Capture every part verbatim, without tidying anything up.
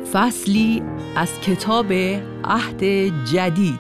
فصلی از کتاب عهد جدید.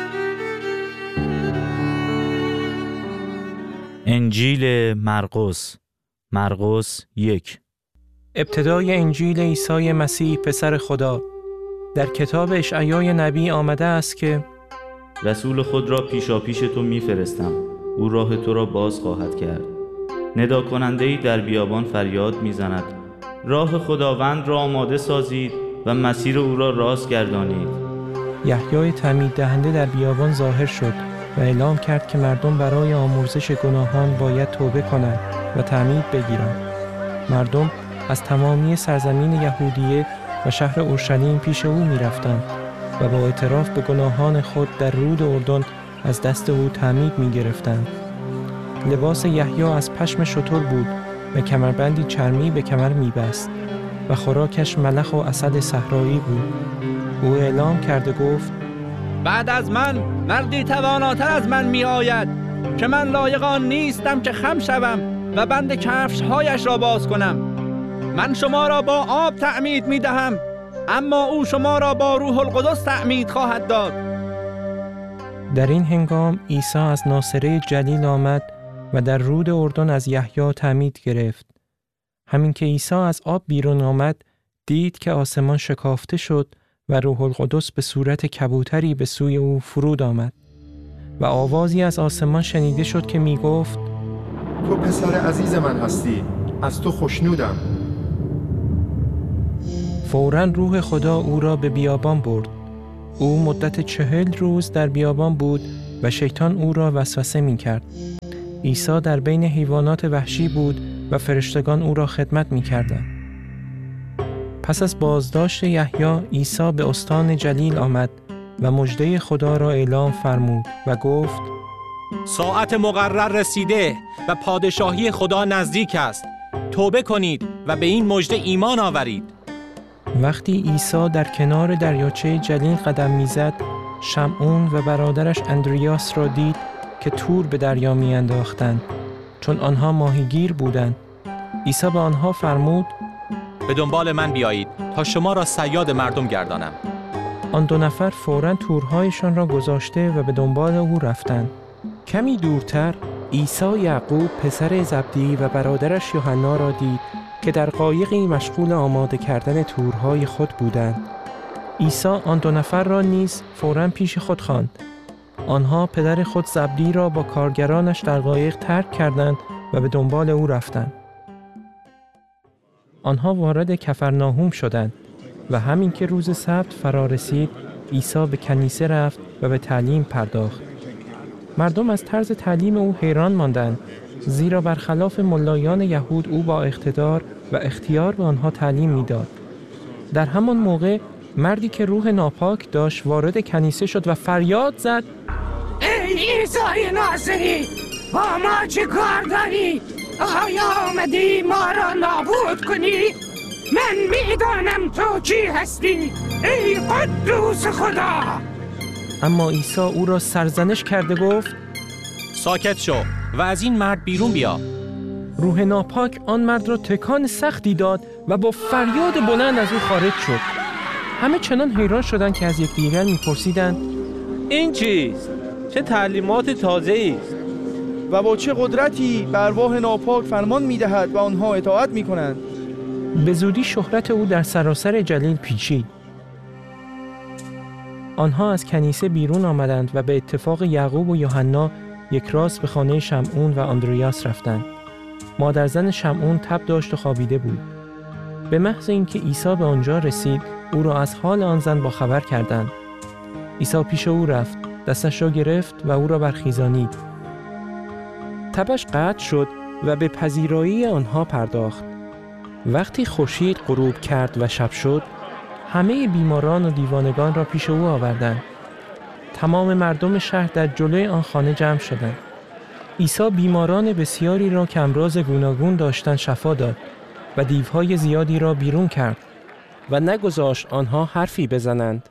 انجیل مرقس، مرقس یک. ابتدای انجیل عیسی مسیح پسر خدا. در کتاب اشعیا نبی آمده است که رسول خود را پیشا پیش تو میفرستم، او راه تو را باز خواهد کرد. ندا کننده‌ای در بیابان فریاد میزند، راه خداوند را آماده سازید و مسیر او را راست گردانید. یحیای تعمید دهنده در بیابان ظاهر شد و اعلام کرد که مردم برای آمرزش گناهان باید توبه کنند و تعمید بگیرند. مردم از تمامی سرزمین یهودیه و شهر اورشلیم پیش او می رفتند و با اعتراف به گناهان خود در رود اردن از دست او تعمید می گرفتند. لباس یحیی از پشم شتر بود و کمربندی چرمی به کمر می بست و خوراکش ملخ و عسل صحرایی بود. او اعلام کرده گفت بعد از من مردی تواناتر از من می آید که من لایق آن نیستم که خم شوم و بند کفش‌هایش را باز کنم. من شما را با آب تعمید می دهم، اما او شما را با روح القدس تعمید خواهد داد. در این هنگام عیسی از ناصره جلیل آمد و در رود اردن از یحیی تعمید گرفت. همین که عیسی از آب بیرون آمد، دید که آسمان شکافته شد و روح القدس به صورت کبوتری به سوی او فرود آمد و آوازی از آسمان شنیده شد که می گفت تو پسر عزیز من هستی، از تو خوشنودم. فوراً روح خدا او را به بیابان برد. او مدت چهل روز در بیابان بود و شیطان او را وسوسه می کرد. عیسی در بین حیوانات وحشی بود و فرشتگان او را خدمت می کردند. پس از بازداشت یحیی، عیسی به استان جلیل آمد و مژده خدا را اعلام فرمود و گفت ساعت مقرر رسیده و پادشاهی خدا نزدیک است. توبه کنید و به این مژده ایمان آورید. وقتی عیسی در کنار دریاچه جلیل قدم میزد، شمعون و برادرش اندریاس را دید که تور به دریا میانداختند، چون آنها ماهیگیر بودند. عیسی به آنها فرمود به دنبال من بیایید تا شما را صیاد مردم گردانم. آن دو نفر فوراً تورهایشان را گذاشته و به دنبال او رفتند. کمی دورتر عیسی یعقوب پسر زبدی و برادرش یوحنا را دید که در قایقی مشغول آماده کردن تورهای خود بودند. عیسی آن دو نفر را نیز فوراً پیش خود خواند. آنها پدر خود زبدی را با کارگرانش در قایق ترک کردند و به دنبال او رفتند. آنها وارد کفرناهوم شدند و همین که روز سبت فرا رسید، عیسی به کنیسه رفت و به تعلیم پرداخت. مردم از طرز تعلیم او حیران ماندند، زیرا برخلاف ملایان یهود او با اقتدار و اختیار به آنها تعلیم میداد. در همان موقع مردی که روح ناپاک داشت وارد کنیسه شد و فریاد زد ای عیسی ناصری، با ما چه کار داری؟ آیا آمدی ما را نابود کنی؟ من میدانم تو کی هستی، ای قدوس خدا. اما عیسی او را سرزنش کرده گفت ساکت شو و از این مرد بیرون بیا. روح ناپاک آن مرد را تکان سختی داد و با فریاد بلند از او خارج شد. همه چنان حیران شدند که از یکدیگر میپرسیدند این چیست؟ چه تعلیمات تازه‌ای است و با چه قدرتی به ارواح ناپاک فرمان میدهد و آنها اطاعت میکنند. به زودی شهرت او در سراسر جلیل پیچید. آنها از کنیسه بیرون آمدند و به اتفاق یعقوب و یوحنا یک راست به خانه شمعون و اندریاس رفتند. مادرزن شمعون تب داشت و خوابیده بود. به محض اینکه عیسی به آنجا رسید، او را از حال آن زن با خبر کردند. عیسی پیش او رفت، دستش را گرفت و او را برخیزانید. تبش قطع شد و به پذیرایی آنها پرداخت. وقتی خورشید غروب کرد و شب شد، همه بیماران و دیوانگان را پیش او آوردند. تمام مردم شهر در جلوی آن خانه جمع شدند. عیسی بیماران بسیاری را که امراض گوناگون داشتند شفا داد و دیوهای زیادی را بیرون کرد و نگذاشت آنها حرفی بزنند.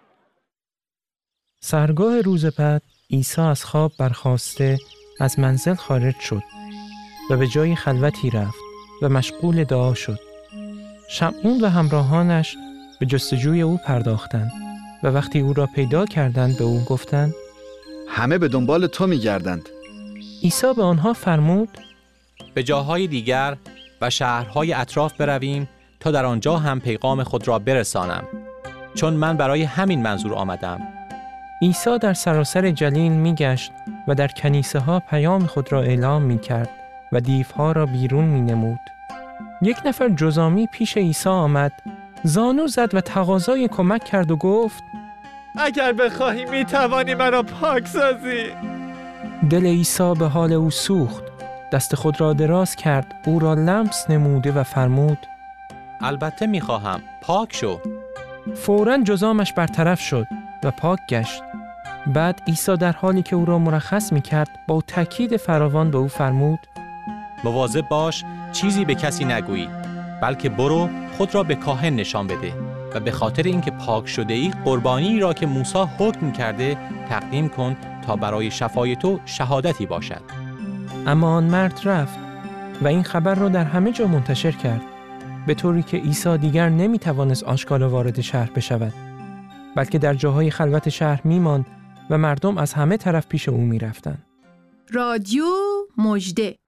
سحرگاه روز بعد عیسی از خواب برخاسته از منزل خارج شد و به جای خلوتی رفت و مشغول دعا شد. شمعون و همراهانش به جستجوی او پرداختند و وقتی او را پیدا کردند به او گفتند: همه به دنبال تو می‌گردند. عیسی به آنها فرمود: به جاهای دیگر و شهرهای اطراف برویم تا در آنجا هم پیغام خود را برسانم، چون من برای همین منظور آمدم. عیسی در سراسر جلیل می‌گشت و در کنیسه ها پیام خود را اعلام می‌کرد و دیوها را بیرون می‌نمود. یک نفر جزامی پیش عیسی آمد، زانو زد و تقاضای کمک کرد و گفت: اگر بخواهی می‌توانی مرا پاک سازی. دل عیسی به حال او سوخت، دست خود را دراز کرد، او را لمس نموده و فرمود: البته می‌خواهم، پاک شو. فوراً جزامش برطرف شد و پاک گشت. بعد عیسی در حالی که او را مرخص می‌کرد با تأکید فراوان به او فرمود: مواظب باش چیزی به کسی نگویی، بلکه برو خود را به کاهن نشان بده و به خاطر اینکه پاک شده ای قربانی را که موسی حکم کرده تقدیم کن تا برای شفای تو شهادتی باشد. اما آن مرد رفت و این خبر را در همه جا منتشر کرد، به طوری که عیسی دیگر نمی‌توانست آشکارا وارد شهر بشود، بلکه در جاهای خلوت شهر می‌ماند و مردم از همه طرف پیش او می‌رفتند. رادیو مژده.